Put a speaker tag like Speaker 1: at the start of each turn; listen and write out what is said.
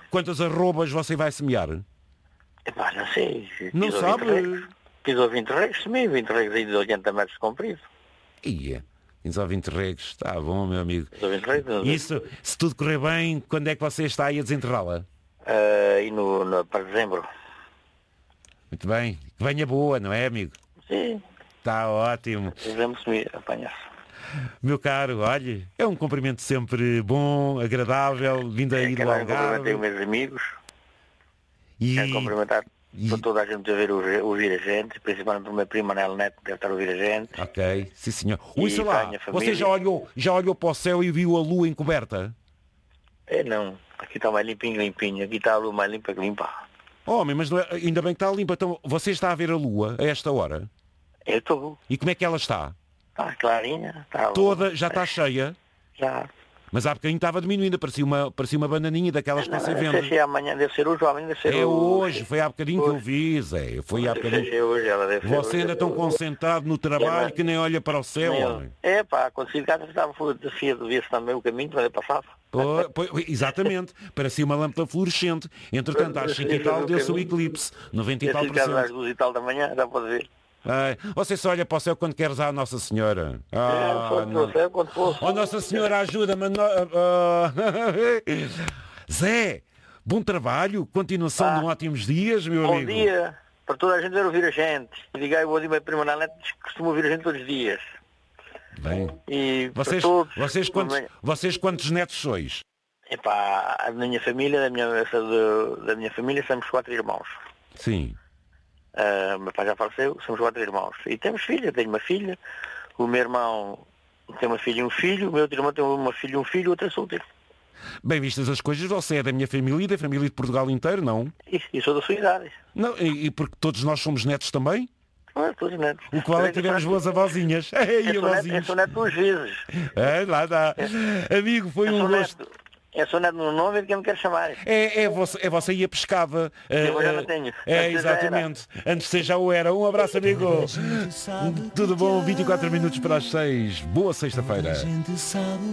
Speaker 1: quantas arrobas você vai semear?
Speaker 2: Epá, não sei.
Speaker 1: Não sabe?
Speaker 2: Pisou 20 regos, semei 20 regos aí de 80 metros de comprido.
Speaker 1: Ia, 15 ou 20 regos, está bom, meu amigo.
Speaker 2: Pisou 20 regos.
Speaker 1: Isso, se tudo correr bem, quando é que você está aí a desenterrá-la?
Speaker 2: E para dezembro.
Speaker 1: Muito bem, que venha boa, não é, amigo?
Speaker 2: Sim.
Speaker 1: Está ótimo.
Speaker 2: Devemos-me apanhar.
Speaker 1: Meu caro, olhe, é um cumprimento sempre bom, agradável, vindo aí do
Speaker 2: Cumprimentei
Speaker 1: Algarve.
Speaker 2: os meus amigos.
Speaker 1: E,
Speaker 2: Quero cumprimentar para toda a gente a ver ouvir a gente, principalmente o meu primo Manel Neto, que deve estar a ouvir a gente.
Speaker 1: ok, sim senhor.
Speaker 2: E
Speaker 1: Ouça lá,
Speaker 2: para a minha família.
Speaker 1: você já olhou para o céu e viu a lua encoberta?
Speaker 2: Não, aqui está mais limpinho. Aqui está a lua mais limpa que limpa.
Speaker 1: Homem, mas não é- ainda bem que está limpa. Então, você está a ver a lua a esta hora?
Speaker 2: Eu estou.
Speaker 1: E como é que ela está?
Speaker 2: Está clarinha. Está
Speaker 1: Toda, já está cheia?
Speaker 2: Já.
Speaker 1: Mas há bocadinho estava diminuindo, parecia uma bananinha daquelas que você
Speaker 2: Não sei
Speaker 1: vende.
Speaker 2: se é amanhã, deve ser hoje ou amanhã, deve ser
Speaker 1: É
Speaker 2: hoje.
Speaker 1: hoje, foi há bocadinho que eu vi, Zé. Foi há
Speaker 2: Deve
Speaker 1: bocadinho.
Speaker 2: ser hoje, ela deve ser
Speaker 1: Você
Speaker 2: hoje.
Speaker 1: anda tão concentrado no trabalho que nem olha para o céu, homem.
Speaker 2: É pá, quando se casa estava fotografia, via-se também o caminho, mas eu passava.
Speaker 1: Exatamente, parecia uma lâmpada fluorescente. Entretanto, às 5 e tal deu-se o eclipse, 90 e tal por
Speaker 2: casa às
Speaker 1: cento.
Speaker 2: 2 e tal da manhã, já pode ver.
Speaker 1: Ai, você só olha para o céu quando quer usar a Nossa Senhora. Não.
Speaker 2: Quando fosse.
Speaker 1: Oh, Nossa Senhora, ajuda-me. Zé, bom trabalho, continuação de ótimos dias, meu
Speaker 2: Bom
Speaker 1: amigo.
Speaker 2: dia para toda a gente ver ouvir a gente. E diga aí, o meu primo na net que costuma ouvir a gente todos os dias.
Speaker 1: Bem.
Speaker 2: E para todos,
Speaker 1: Vocês quantos netos sois?
Speaker 2: epá, a minha família, da minha família, somos 4 irmãos.
Speaker 1: Sim.
Speaker 2: Meu pai já faleceu, somos 4 irmãos. E temos filha, tenho uma filha. O meu irmão tem uma filha e um filho. O meu outro irmão tem uma filha e um filho, outro é solteiro.
Speaker 1: Bem vistas as coisas, você é da minha família e da família de Portugal inteiro, não?
Speaker 2: E sou da sua idade.
Speaker 1: Não, e porque todos nós somos netos também?
Speaker 2: Não é todos netos.
Speaker 1: O qual é que tivemos boas avózinhas.
Speaker 2: Eu sou neto duas vezes.
Speaker 1: Lá dá. Amigo, foi um gosto.
Speaker 2: Eu sou neto no nome de quem me quer chamar.
Speaker 1: Você ia pescava.
Speaker 2: Eu já não tenho.
Speaker 1: Exatamente. Antes de ser já o era. Um abraço, amigo. Tudo bom? 24 minutos para as 6. Boa sexta-feira.